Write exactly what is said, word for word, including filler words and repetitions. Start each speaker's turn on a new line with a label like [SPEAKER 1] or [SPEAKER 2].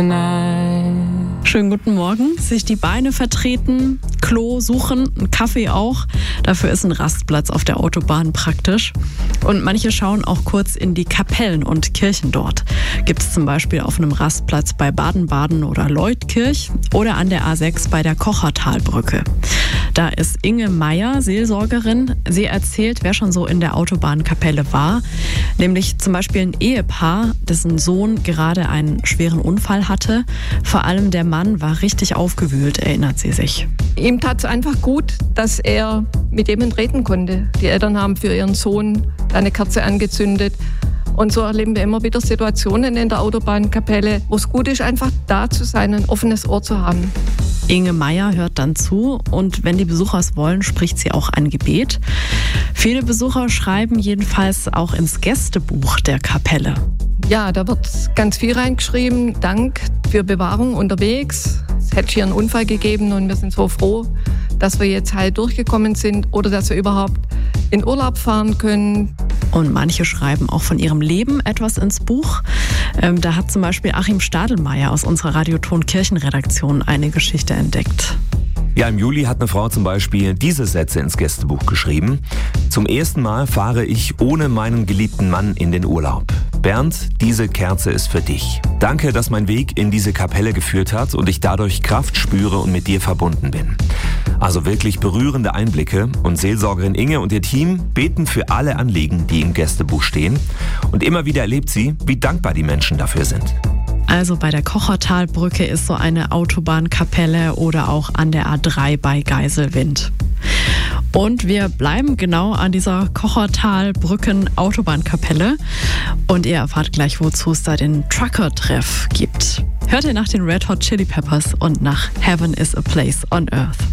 [SPEAKER 1] Schönen guten Morgen. Sich die Beine vertreten, Klo suchen, einen Kaffee auch. Dafür ist ein Rastplatz auf der Autobahn praktisch. Und manche schauen auch kurz in die Kapellen und Kirchen dort. Gibt es zum Beispiel auf einem Rastplatz bei Baden-Baden oder Leutkirch oder an der A sechs bei der Kochertalbrücke. Da ist Inge Meyer, Seelsorgerin. Sie erzählt, wer schon so in der Autobahnkapelle war. Nämlich zum Beispiel ein Ehepaar, dessen Sohn gerade einen schweren Unfall hatte. Vor allem der Mann war richtig aufgewühlt, erinnert sie sich.
[SPEAKER 2] Ihm tat es einfach gut, dass er mit jemandem reden konnte. Die Eltern haben für ihren Sohn eine Kerze angezündet. Und so erleben wir immer wieder Situationen in der Autobahnkapelle, wo es gut ist, einfach da zu sein, ein offenes Ohr zu haben.
[SPEAKER 1] Inge Meyer hört dann zu und wenn die Besucher es wollen, spricht sie auch ein Gebet. Viele Besucher schreiben jedenfalls auch ins Gästebuch der Kapelle.
[SPEAKER 2] Ja, da wird ganz viel reingeschrieben. Dank für Bewahrung unterwegs. Es hätte hier einen Unfall gegeben und wir sind so froh, dass wir jetzt halt durchgekommen sind oder dass wir überhaupt in Urlaub fahren können.
[SPEAKER 1] Und manche schreiben auch von ihrem Leben etwas ins Buch. Ähm, da hat zum Beispiel Achim Stadelmeier aus unserer Radioton-Kirchenredaktion eine Geschichte entdeckt.
[SPEAKER 3] Ja, im Juli hat eine Frau zum Beispiel diese Sätze ins Gästebuch geschrieben. Zum ersten Mal fahre ich ohne meinen geliebten Mann in den Urlaub. Bernd, diese Kerze ist für dich. Danke, dass mein Weg in diese Kapelle geführt hat und ich dadurch Kraft spüre und mit dir verbunden bin. Also wirklich berührende Einblicke und Seelsorgerin Inge und ihr Team beten für alle Anliegen, die im Gästebuch stehen. Und immer wieder erlebt sie, wie dankbar die Menschen dafür sind.
[SPEAKER 1] Also bei der Kochertalbrücke ist so eine Autobahnkapelle oder auch an der A drei bei Geiselwind. Und wir bleiben genau an dieser Kochertalbrücken-Autobahnkapelle. Und ihr erfahrt gleich, wozu es da den Trucker-Treff gibt. Hört ihr nach den Red Hot Chili Peppers und nach Heaven is a Place on Earth.